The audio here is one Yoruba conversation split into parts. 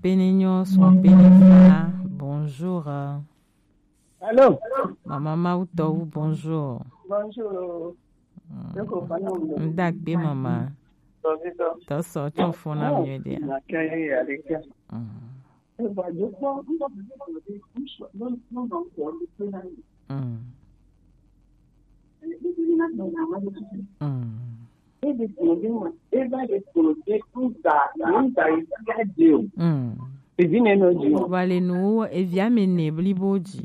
Pénignon, son pénifa, bonjour. Allô? Maman Mautou, bonjour. Bonjour. Ndakbe maman. T'as sorti au fond à mieux dire. Vale nous et via mener bliboji.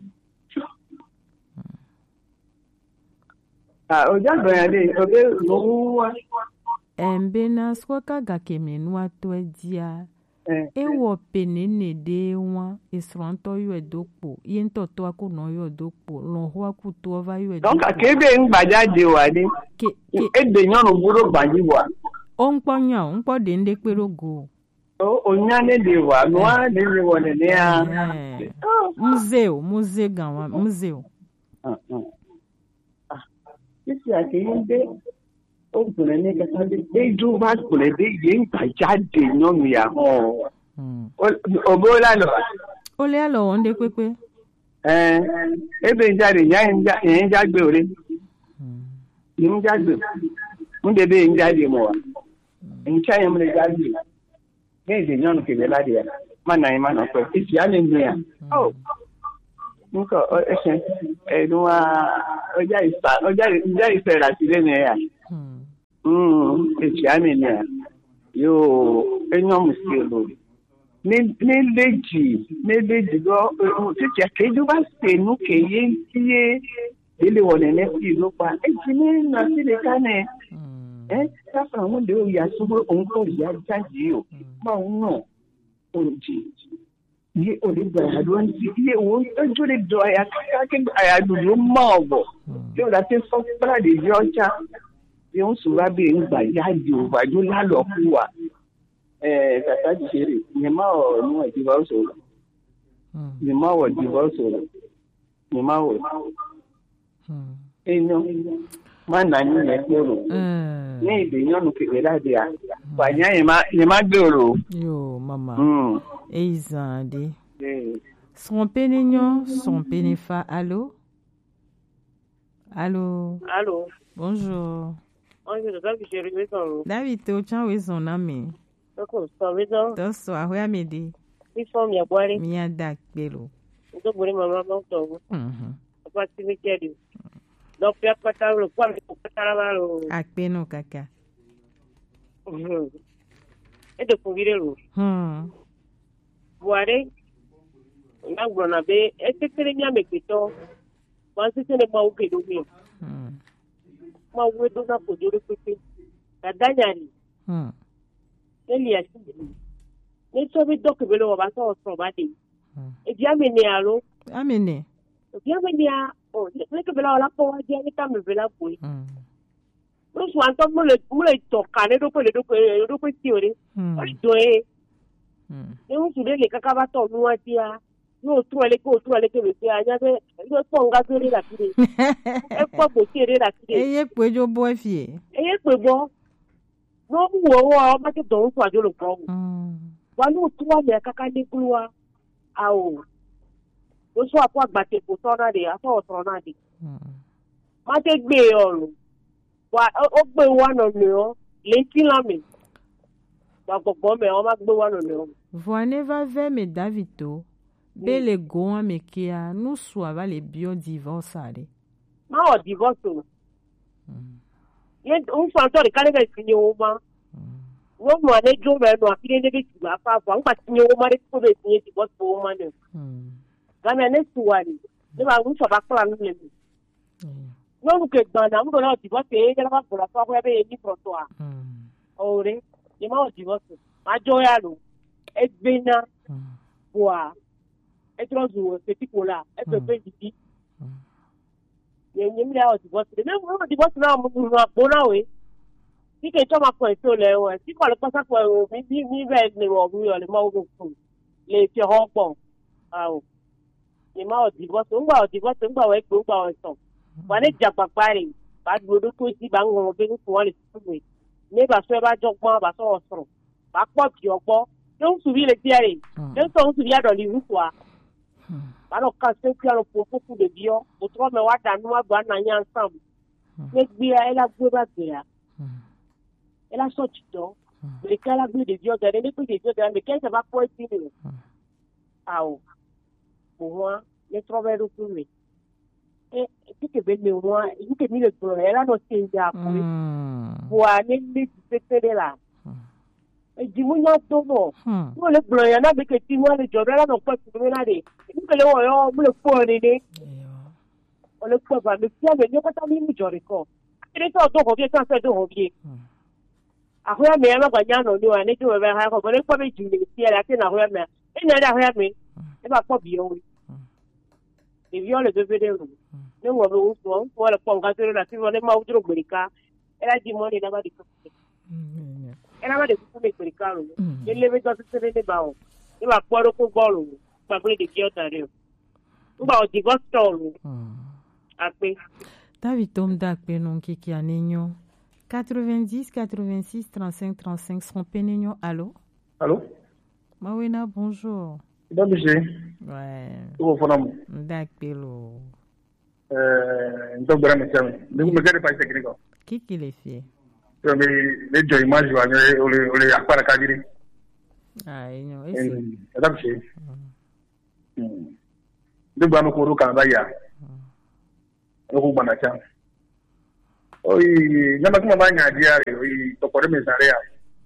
Mbena skoka gakeme nua toedia. Ewo penene de wa isranto yo edokpo yento to akuno yo edokpo lonho akuto ova yo edokpo. Donc akebe ngbajaje wa de. Ede nyon oburo gbaji wa. Onpo de nde perogo. Onyane de wa noa de wona ne a. Museu ganwa museu. Isi akinde obìnrin ní kẹta dé déjú bá kùnrin dé yé ń gbà jáde yánnu yà hàn òbó lálọ. Ó lé àlọ́ wọn dé pépé. Ebe ń jáde yẹn ń jágbe òre yẹn ń jágbe ń débé ń jáde mọ̀ wá ń tí àyẹ̀mú lè jáde ní èdè yánnu kébé láti yà má nà yín má nà pẹ́ ìsì á lè ń gbé yà. Nǹkan ẹ̀sìn ẹ̀dùn wa ọjà ìfẹ́ rà sílẹ̀ ní ẹ̀yà. Etiamenia yo enyo muselo ne leji go titi akeju ba se nu keye tie dele wona ne fi lo pa ejini na si le kane ta fa won de o ya subo on ko ya jaji o ma no onji ye o le gba adon ti ye o ojo le do ya ka ke aya du mo bo yo la te so pra de jocha yóò sùúrà bí ìgbà yáàdì òwájú lálọ́kù wa tàtà jìṣẹ́rì ní má ọ̀ níwọ̀n ìdìbò sọ̀rọ̀ ní má wọ̀ ìdìbò sọ̀rọ̀ ní má wọ̀ ẹ̀yàn má nà ní yẹn gbòòrò ní èdè yánnù kékeré láti à wànyá yẹn má gbòòrò. Yo mama eizande son pénignon son pénifa. Allô. Bonjour. David to chan we son ami. Oko so we do. To so ahwe amedi. Ifo mi agbare. Mi ada pelo. Ndo bori mama mo to. Apa ti mi kedi. Do pe apata ro kwa mi apata la ro. Akpe no kaka. E de ko vire ro. Buare. Na gbona be e te tere mi ameketo. Wa se se ne ma o ke do mi. Ma wo do na ko joro pepe dadanyani eli asi ne so bi dokebe lo ba so ba de e bi amene alo amene a o ne ke bela la ko wa je ni ka me bela ko no so anto mo le to ka ne do ko ti ore o do ne un su de le kaka ba to nu wa ti a no tu ale ke be ti anya be do ponga zuri la ti e po bo ti re la ti eye pejo bo fie eye pe bo no wo ma ke do so ajo lo ko wa no tu wa me kaka ni gluwa awo o so apo agbate ko so na de aso otro na de ma te gbe orun wa o gbe wa no le o le ti la mi wa gbogbo me o ma gbe wa no le o voine va ve me Davito bele goa me kia no suava le bio divorce ale ma o divorce ye un fanto de kale ga sinye o ma wo mo ane jo me no akire ne bi tu afa fa ngba sinye o ma re ko be sinye divorce o ma ne ga me ne suwani ne ba un so ba kla nu le mi no mu ke gbanda mu do na divorce e ga ba bora fa ko be ni proto a ore ye ma o divorce ma jo ya lo e gbena boa etrozu petikola epepe didi ye mi la o divorce me mo divorce na mo bona we ti ke to ma ko to le o ti ko le pasa ko o mi be le o mi o le ma o ko le ti ho po awo ye ma o divorce ngba we gbo ngba o so wa ne jagba re ba do to si ba ngo be ko wa le su we ne ba so ba jogbon ba so soro ba po bi ogbo Non subir les pieds. Non sont subir dans les quoi. Alors quand c'est qu'il y a le beaucoup de bio, autrement mais what dans nous va n'aller ensemble. Mais bien elle a beau bien. Elle a sorti donc. Mais quand elle a bu de bio, elle a des petits bio, mais quand ça va pour être fini. Ah oh. Pour moi, les travailleurs au premier. Et si que ben moi, il que mis le problème, elle a nos signes après. Pour aller les secteurs là. Et dis-moi non tout bon. Moi le blanc, il y en a avec les petits mois de job là, non pas tout là des. Nous que le faut aider. On le faut pas, mais si on veut pas t'amener le job quoi. Il est tout donc bien ça de revient. Après mais elle va gagner non nous, on est tout vers là, on est pas mais du si elle a été na rien mais. Elle n'a rien mais. Elle va pas bien oui. Et viol le DVD. Nous on veut le prendre sur la si on est mal au America. Elle a dit moi il n'a pas de elle a des coups de carreaux. Elle les met dans ce des bains. Elle va pouvoir au bol. Pas brûler des guillottes à eux. On va au divorce toll. Après. David Tom Dakpe non qui a nignon. 90 86 35 35 son pénignon. Allô? Allô? Mawena, bonjour. Monsieur. Ouais. Où faut-on? Dakpe lo. Donc vraiment ça. Nous me gardez pas technique. Qui les fait? Mais les gens imaginent les appareils cadrés. Ah, non, c'est ça. C'est de bonnes cours au Canada. Au Banacham. Oui, il y a ma bagne à dire, oui, pour mes aréas.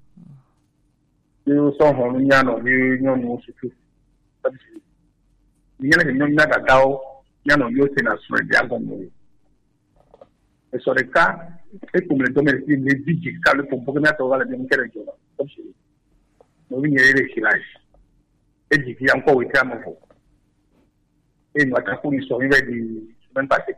Nous sommes en Yano, nous surtout. Il y a une Nagatao, Yano Yosena sur le diagonal. Et sur le cas, et comme le domaine des budgets, car le pompe de mettre au val de Montéréjo. Nous venons les villages. Et dit qu'il y a encore eu un mot. Et nous attaquons les soirées du semaine passée.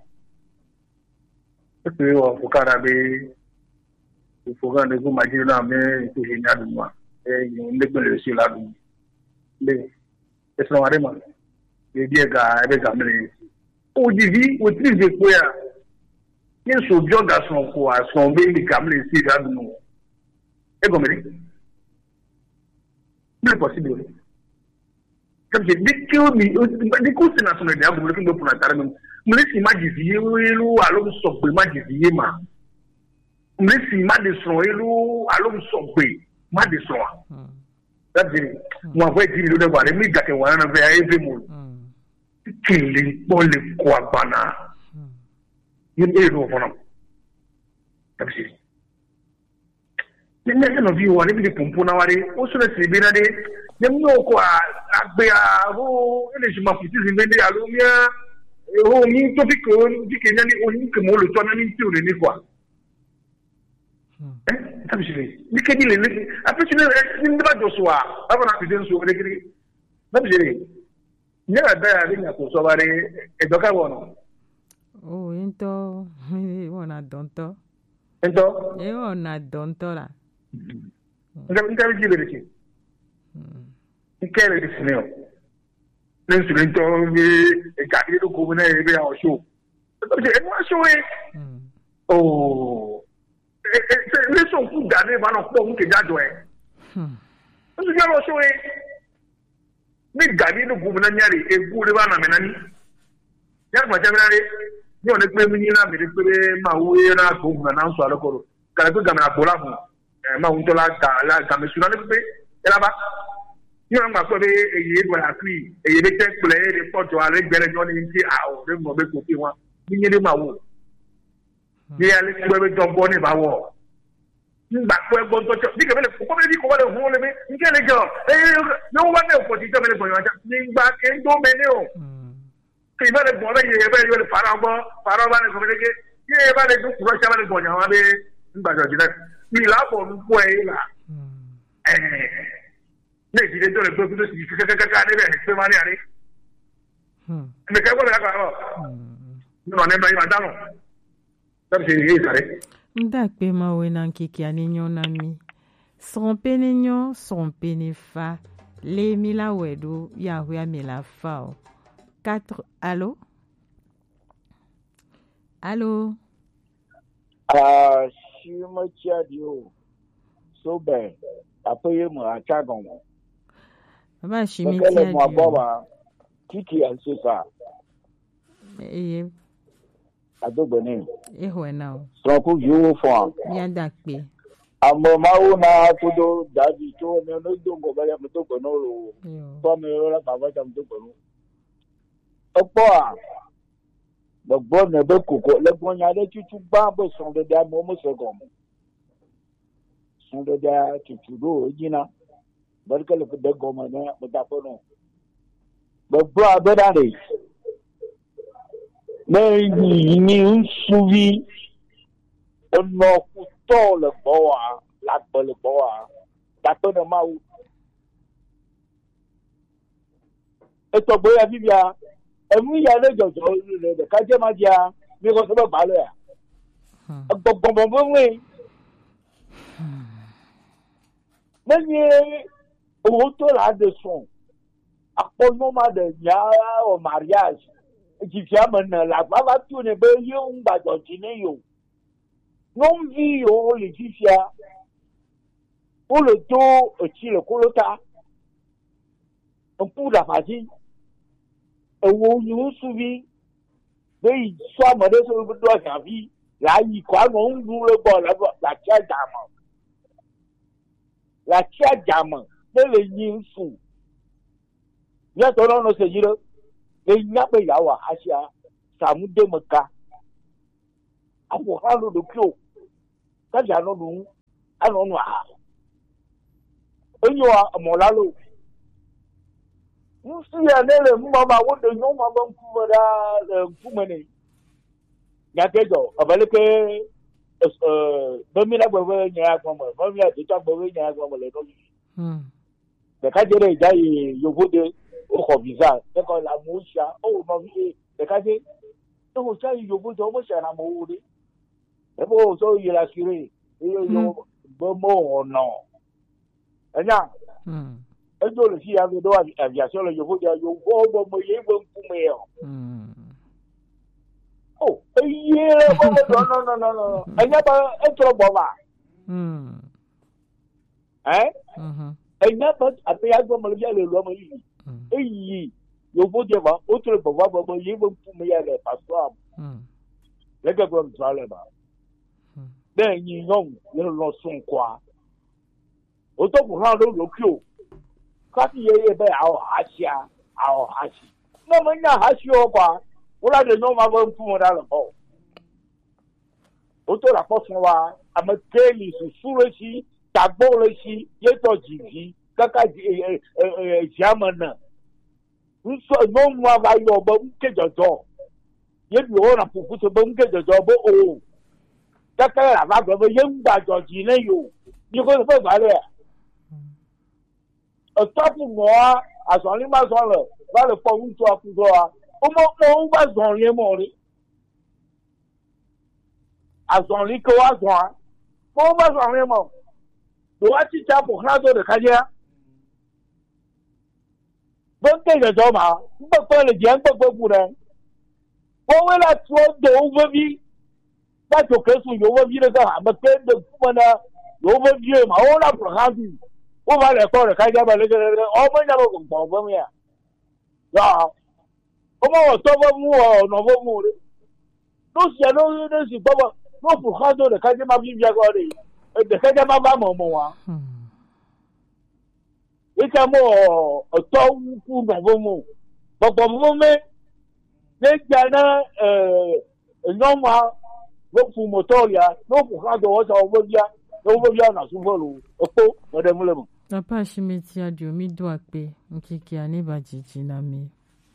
Il faut qu'il y ait des magistrats, mais il faut qu'il y ait des mois. Et il y a des gens là. Mais, c'est vraiment. Les biens avec les amis. Au début, au plus de quoi, il y a un soutien dans son quoi, son bien, les caméras ici, là, nous. Et comme il est. C'est possible. Comme je dis, des courses nationales, vous voulez que nous prenions la tarée, mais si ma division, ou alors sobre ma division, mais si ma descend, ou alors sobre ma descend. C'est-à-dire, moi, je vais dire, je vais voir les médias qui vont en avoir un événement. Qu'il est bon, les quoi, bana. Il est bon, voilà. C'est ça. Mais maintenant, on va aller pour on se laisse bien aller. Il y a quoi, les gens qui disent, mais à l'omia, on y topic, on dit qu'il y a que moi, le temps n'a sur les quoi. Ça me suffit. Mais qu'est-ce qu'il est? Après, tu ne vas pas de soi. Avant la cuisine sur les grilles. Ça me suffit. Il y a des pour sauver et donc, oh, into, on a donto. Into? Et on a donto là. Vous avez dit vérifier. Quel est le signal? L'instrument est gardé au gouvernement et bien au chaud. C'est moi chaud. Oh. Les gens qui gardent vont en prendre que j'adore. Parce que j'adore chaud. Mais garder le gouvernement et vous le vent à menani. Y'a pas jamais. Nous on est prévenus là, mais les prévenus maoué là, gouvernement soit le coro. Car le gouvernement a volé. Ma untola la commission de paix et là-bas il y a ma collègue et il doit la pluie et il était plein de portes avec des gens qui a de mauvais côté moi il y a des maou il y a les problèmes de bonne bawo ba quoi bon to dit que le comment dit qu'on va le voler mais il y a les gens et non on va ne position mais le bon ni ba que do meneo que il va le bon il va le paraba le comme que il va le tout proche avec le bon on va ba je dis il a bon quoi là mais il est dans le peuple de ce qui fait que c'est mal aller mais quand on là non on est pas dans ça c'est ça Dakpe Mawena kiki aninyo nami son penifa les mila wedo yahweh mila fao 4 allô Shimachadio, so bad. I pay him a chagon. Baba Shimi Kele mo boba. Kiki and Susa. Adobene. Now. So ku you for. Yandakbe. Amo mauna kudo dadi to no do go bale mo to no lo. To me la baba jam to no. Opo gbogbo ne be koko le gbonya de tutu ba bo son de da mo se gom. Son de da tutu do jina. Barka le de goma ne mo da ko no. Gbogbo abedare. Ne ni suvi ono kuto le boa la le boa. Da ko no mau. Eto boya bibia emu ya le jojo le ka je ma dia mi ko so ba le ya gbogbo we ni o to la de son apono ma de ya o mariage qui fi amena la va tu ne be yo un ba jo ti ne yo non vi o le ti fia o le to ti le kolota on pour la faji ewo yu suvi be so amade so do afi la yi kwa no ndu le bo la cha jama le yin su ya to no se jiro le nya be ya wa asia samu de maka awo halu do kyo ka ja no nu ano nu a onyo amolalo Musi ya nele mama wodo no mama kumara kumene nyakejo abaleke bamina gbewe nya agbomo bamina tita gbewe nya agbomo le no de ka jere dai yobode o ko visa de ko la musha o no vi de ka je to cha yobode o mo sha na mo wuri e bo so yira kire yo bomo no enya ejo le si ave do aviation le yovo dia yo bo mo ye bo nkume yo oh eye no anya ba etro bo ba anya ba ape agbo mo le le lo mo yi eyi yovo dia ba otro bo ba bo ye bo nkume ya le paso am le ga go mtale ba den yin yo le lo sun kwa o to bu ha lo kyo Kati ye be ao hasia ao hasi no manya hasi okwa ora de no ma bo nfu da lo bo o to la posun wa amakeli susureshi tagboleshi ye to jiji kaka jamana nso no mu ba yo bo nke jojo ye bi o na pupu to bo nke jojo bo o kaka la ba bo ye ngba joji ne yo ni ko so ba le Tapu moi, à son image, va le faire une fois pour toi. Au moment où va s'en aller mourir. À son lit, quoi, quoi. Bon, va s'en aller mourir. Doit-il t'as pour la de carrière? Bon, t'es le doma. On peut pas le dire, on peut pas pour elle. Bon, elle a trop d'overvie. Pas de que sur l'overvie de ça, mais peut-être de pouvoir l'overvie, mais on a pour rendu. O va le corps ka ja ba le o mo nya bo ko bo mi ya ya o mo to bo mu o no bo mu re no si no si bo no fu ha do le ka ja ma bi ya ko re de ka ja ma ba mo wa e ka mo o to ku no bo mu bo mo me ne ja na no ma lo fu motor ya no fu ha do o so bo ya no bo ya na su bo lu o to mo de mu le mu Papa Chimetia Diomi Douakpe, Nkiki Aneba Djidjinami.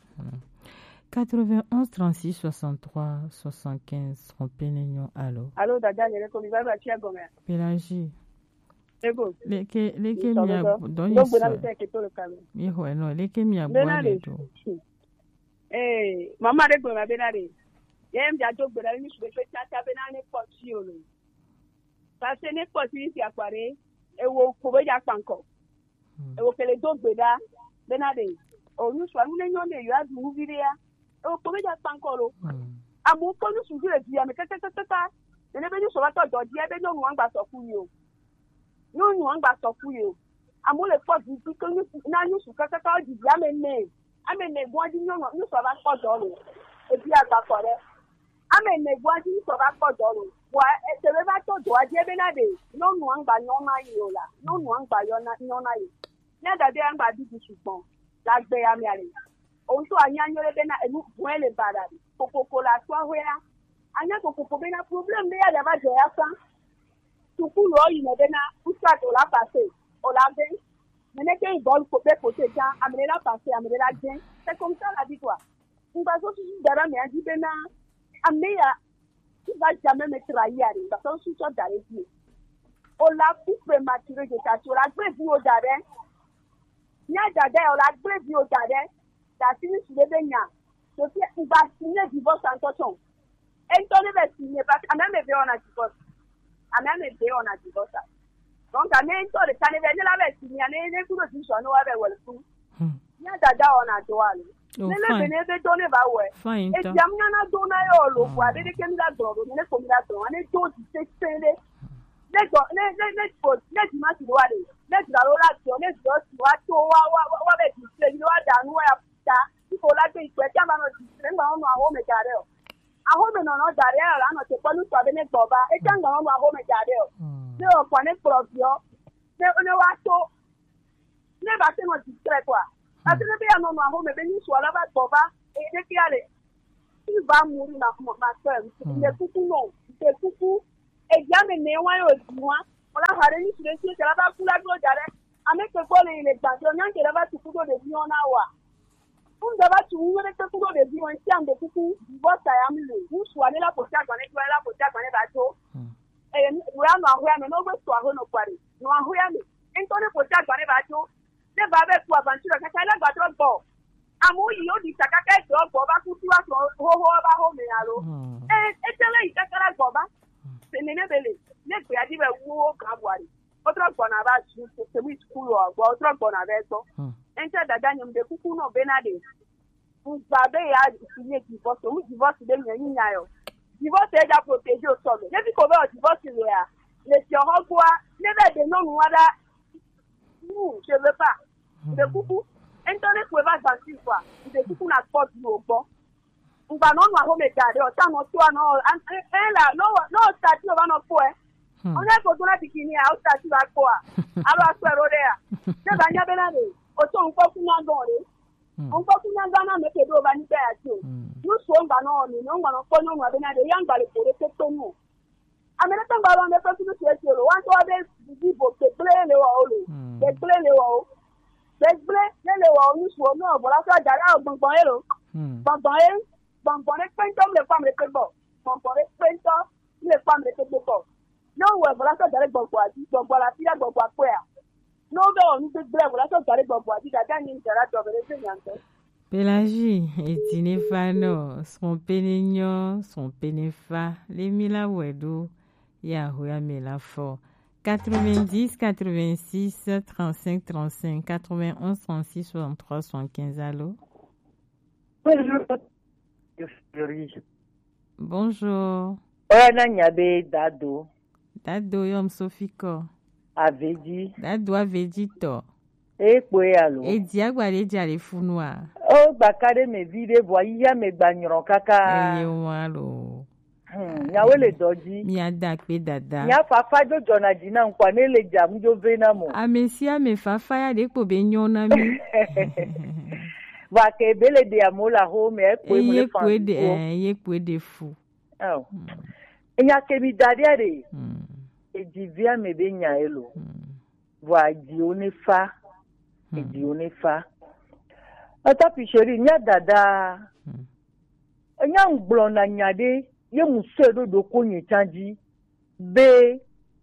91 36 63 75 Trompénignon, allô. Allô, Dada, je vais va à Gomé. Pélagie. Ego. Leke mia donye so. Miho no, leke mia boale do. Mama de Gomé benare. Yem ja jog benare ni sube tata benane poti olo. Parce ne poti si akware. Ewo kobe ya panko ewo kele dogbeda benade onu so anu nenyo ne yo adu uviria ewo kobe ya panko lo amu ko nu sujure dia me tata ene be ni so ba to do dia be no nu angba so fu yo no nu angba so fu yo amule po du ko na nyu su kaka ka di amene gwa di nyo so ba ko do e bi agba kore amene gwa di so ba ko do wa e se be ba to do aje be na de no nu angba no na yi ola no nu angba yo na no na yi na da de angba di sugbon la gbe ami ale ohun tó anya nyore be na enu buen le bada kokoko la so ahwera anya kokoko be na problem be ya da ba je asa tukulu oyi ne be na usa to la passer o la be mene ke bol ko be ko te ja amene la passer amene la gen c'est comme ça la vie quoi on va so su dara me aji be na ameya tu vas jamais me trahir parce que su so dare bi o la ku premature je ta so la gbe bi o dare nya dade o la gbe bi o dare da sini su be nya so fi on va signer divorce en toton et on va signer parce que même be on a divorce ameme be on a divorce donc amen to le tane be la be signer ne ku do si so no wa be wel fu nya dada on a do ale ne le be ne be do ne ba we e jam nya na do na yo lo kwa de ke nda do ne ko mi da do ne do ti se sele ne go ne di ma ti do ale ne di la ro la ti o ne do ti wa to wa be ti se ni wa da nu ya ta ko la be ipe ta ma no ti se ngba onu awo me jare o awo me no no jare ala no te polu to be ne gboba e ta ngba onu awo me jare o ne o kwa ne probio ne wa to ne ba se no ti tre kwa ati ne be ya no awo me be ni so ala ba gboba e de ki ale ti ba muri na mo ma so ne kuku no te kuku e ja me ne wa yo diwa ola hare ni sire si e la ba kula do jare ame ke ko le gba jo nyan ke la ba tu kudo de bi ona wa un da ba tu wele te kudo de bi won si am de kuku divorce am le un so ani la ko ta gba ne ba to e we am ahua me no go so aho no kware no ahua me ento ne ko ta gba ne ba to ne ba be ku aventure ka ta la gba to bo amu yi o di saka ka to bo ba ku ti wa so ho ba ho me aro e tele ita kara gbo ba se ne bele ne pe adi be wo ka bwari otro gbona ba su se mi school o gbo otro gbona be so enta dada nyum de kuku no benade ngba be ya sinye divorce de nyen nya yo divorce e ja protege o so me ne bi ko be o divorce le ya le ti o hogwa ne be de no nuada je veux pas de kuku enta ne ko ba banti kwa de kuku na sport no gbo ngba no nu aho me jare o ta no to no la no start no ba no po onye ko to la tikini a o start ba ko a alo asero de ya ne ba nya benade o to nko kunya gore nko kunya gana me ke do ba ni be ati o nu so ngba no ni no ngba no ko no ngba benade ya ngba le pore te to nu amene tan ba wa me pe tu se se lo wan to be di bo ke ble le wa o lo ke ble le wa o ke ble le wa o nu so no bo la so jara o gbongbon e lo gbongbon e pento le fam le pe bo gbongbon e pento le fam le pe bo no we bo la so jara gbongbon ati gbongbon la ti la gbongbon apo ya no be on te ble bo la so jara gbongbon ati dada ni jara do be le se nyanto Pélagie et Tinefano, son pénignon, son pénéfa, les mila wedo, Yahouya Melafort. 90 86 35 35 91 36 63 75. Allô? Bonjour. Dado. Dado yom Sofiko. Avedi. Dado avedi to. Allô. Et diagwale diale funwa. Oh, bakade me vide voya me bagnon kaka. Allô. Nyawele doji. Miada kwe dada. Nya fafa jo jona jina nkwane le jam jo vena mo. Amesia me fafa ya de ko be nyona mi. Wa ke bele de amola ho me ekwe mo le fan. Ye kwe de fou. Oh. Nya ke mi dadiare. E divia me be nya elo. Wa di onefa. E di onefa. Ata pishori nya dada. Nya ngblo na nyade. Ye musedo do konye chanji be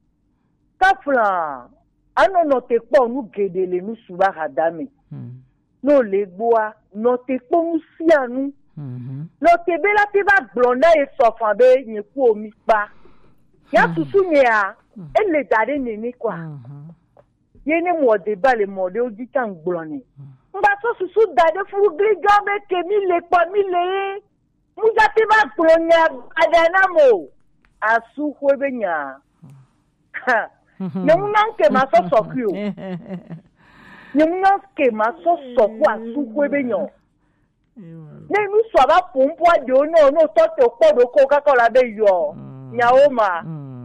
kafla ano no te po nu gedele nu suba hadame no le gboa no te po musianu no te bela te ba blonda e sofan be yin ku omi pa ya susu nye a ele dare nini kwa ye ne mo de bale mo de oji tan gloni ngba so susu dade furu gri gambe ke mi le pa mi le Muja tiba klonya adanamo asu kwebenya. Ne unanke maso sokyo. nyumna ke ma so kwa su ko be nyo ne nu so ba pompo de no to te ko do ko ka ko la be yo nya o ma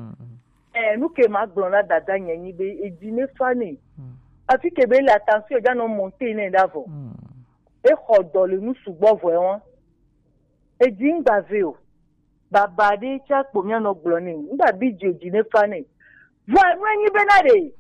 nu ke ma gbon la dada nyi be ejine fani afi ke be la attention ja no monter ne davo e xodo le nu sugbo vo won e din gbave o baba de cha po mi no gbon ni ngba bi je ejine fani vo nyi be na de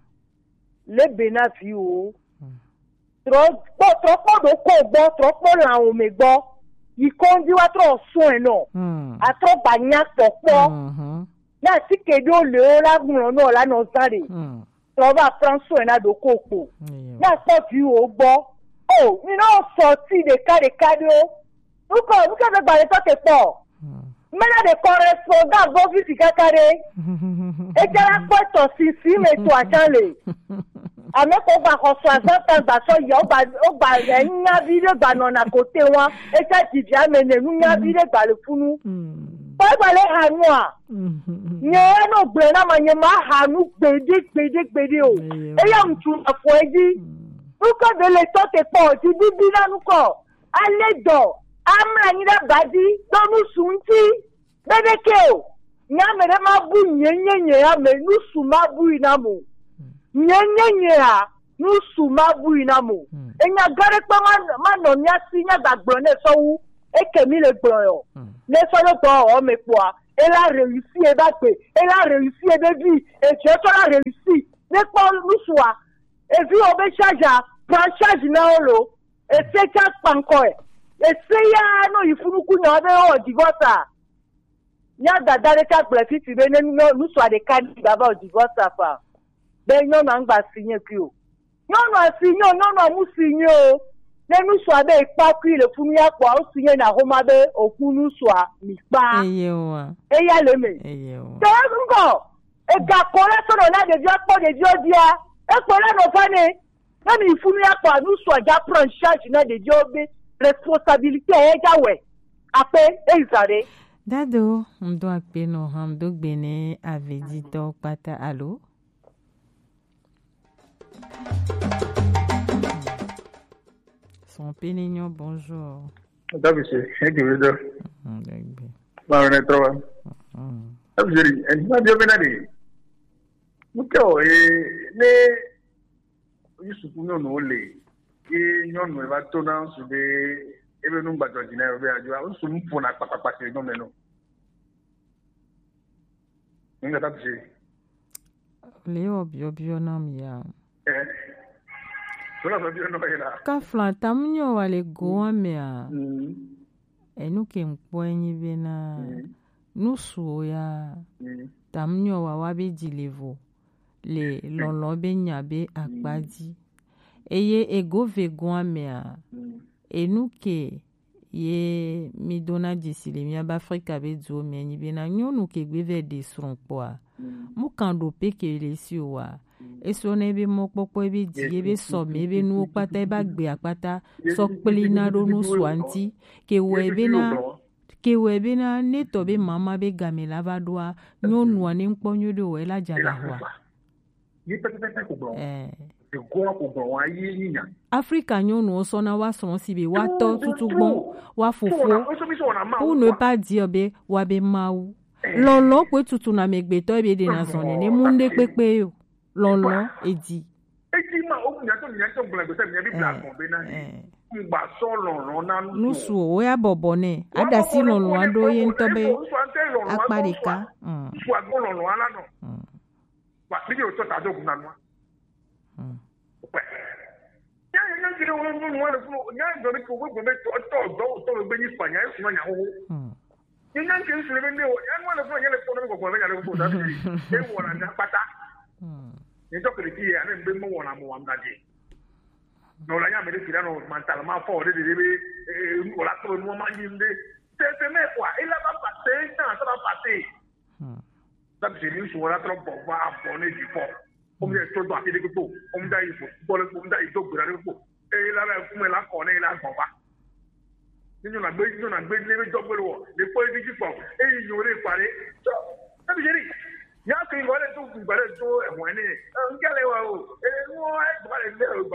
le bena fi o trop do ko gbo trop la o me gbo ikondi wa tro sun e no a tro banya popo na ti kedo le o la gun no la no sare tro ba franso e na do kopo na so fi o gbo o mi no so ti de kare o uko be gba le to te po mena de correspondant go visi kakare e jara to si me to achale ame ko gba ko so asanta gba so yo gba re nya bi de gba no na kote won e ja ti bia me ne nya bi de gba le funu gba le hanu a nye no gbe na ma nye ma hanu gbede o e ya mtu afo eji uko de le to te po ti bibi na nuko aledo amra ni da badi donu sunti bebeke o nya mere ma bu nyenye ya me nusu ma bu ina mo nyenye ya nusu ma bu ina mo enya gare pa ma no nya si nya gbagbo ne so wu e kemi le gboro yo le so lo to o me po a e la réussi e ba pe e la réussi e be bi e je to la réussi ne po nusu a e vi o be charge pa charge na olo e se ka panko e se ya no ifunuku na be o divorce nya dadare ka blefiti be no nusu a de kan baba o divorce fa be no na ngba sinye ki o no asinyo no mu sinye o le nusu a be ipa ku ile funu ya po o sinye na homa be oku nusu a mi pa eya le me te ngo e ga kore so na de jo po de jo dia e po la no fane na mi funu ya po nusu a ja prend charge na de jo be responsabilité e ja we ape e izare dado mdo akpe no hamdo gbene avedito pata allo son pénignon bonjour David c'est que vedo ma ne trova David e ma dio benade muko ne yusu kuno no le e nyonu e ba to na su de ebe nu gbàgbọ́ jìnnà ẹ̀rọ bí àjọ àwọn sùn ń fún apapapa ṣe iná mẹ́nu. Nígbà tá a ti ṣe. Lé ọ̀bíọ́bíọ́ náà mi yá. Tọ́lá sọ bí ọ̀nà yìí la. Káfíńtà tamúnyọ̀ wà lè gò wọ́n mi à. Ẹnu kè ń pọ̀ ẹyin bí náà. Nùsù ya. Tamúnyọ̀ wà wá bí jìlè vò. Lè lọ́lọ́ bí nyà bí àgbájí. Eye ego ve gò wọ́n mi à. Enuke ye mi dona disile mi aba Afrika be zo mi ni bena nyonu ke gbeve de sron poa mu kando pe ke le si wa eso na ebe mo popo ebe di ebe so me ebe nu pata eba gbe apata so peli na do nu swanti ke we na ne to be mama be game lava doa nyonu ani nponyo do we la jala wa Africa nyonu oso na wa son sibe wa to tutugbon wa fofo pour ne pas dire be wa be mawu lolo pe tutu na megbe to ebe de na son ni munde pepe yo lolo edi ma o nya to gbon go se mi bi bla kon be na ngba so lolo na nusu o ya bobo ne ada si lolo ado ye ntobe aparika fu agbon lolo ala no wa bi o to ta do gun na no Om je to do ati de ko om da ifo bole om da ito gbura de ko e la ba fun me la ko ne la ko ba nínú na gbe le be jogbe wo le po di jipo e yo re pare so tabi jeri Ya que igual es tu para tu bueno, ¿qué le va? No es para el nego.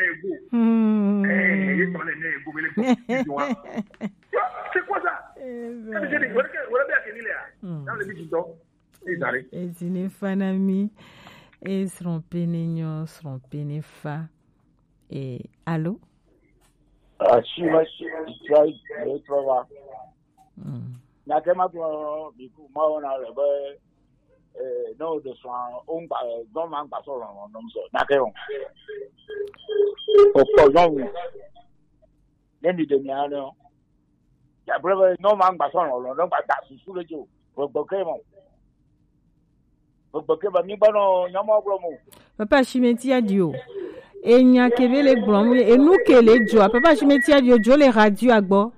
Esto le nego, me le pongo. ¿Qué cosa? ¿Qué dice? Bueno, vea que dile. No le bichito. Et une fanami et seront pénéfa. Et allô? Si va le travail. Na kema ko bi ku ma wona le ba no de soin on ba don man pa so ron no so na ke on o ko no ni de ni ano ya brother no man pa so ron no ba ta su le jo bo ke mo bo ke ba mi ba no nyamo bro mo papa Chimeti adio enya kebele gbon e nu kele jo papa Chimeti adio jo le radio agbo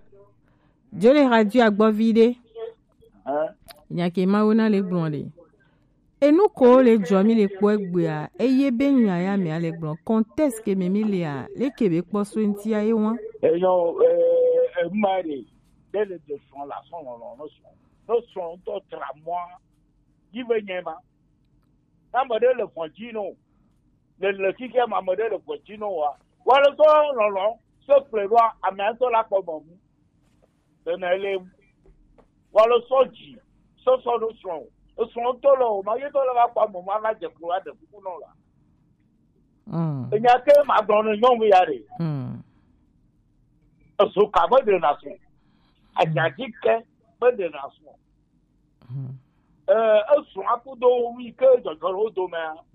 vide enya ke ma wona le gbon le enu ko le jo mi le po egbe a eye benya ya mi ale gbon contest ke mi le a le kebe po so nti aye won yo mari dele de son la son no son to tra moi yi benyema na modele continue le qui ma modèle continue wa le so lolo so plewa ameto la po mo le wa le soji so no son to lo ma ye to la pa mo ma la je ku ade ku no la enya ke ma don no mi ya re so ka bo de na so ajaji ke bo de na so so apudo wi ke jo do me